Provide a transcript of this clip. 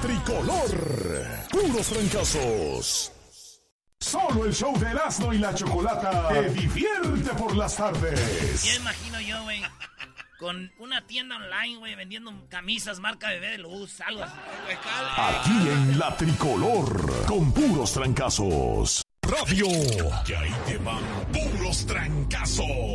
tricolor. Puros trancazos. Solo el show de Erasmo y la Chocolata te divierte por las tardes. Ya imagino yo, güey, con una tienda online, güey, vendiendo camisas marca Bebé de Luz, algo así. Aquí en la tricolor, con puros trancazos. Radio. Y ahí te van puros trancazos.